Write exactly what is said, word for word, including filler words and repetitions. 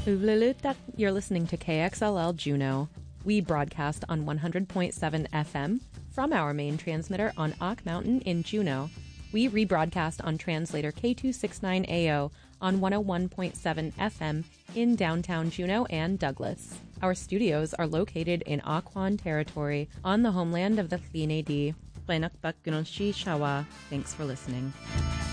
Uvlulutak, you're listening to K X L L Juneau. We broadcast on one hundred point seven F M from our main transmitter on Ock Mountain in Juneau. We rebroadcast on translator K two sixty-nine A O on one oh one point seven F M in downtown Juneau and Douglas. Our studios are located in Occoquan territory on the homeland of the Tlin-A-Di. Thanks for listening.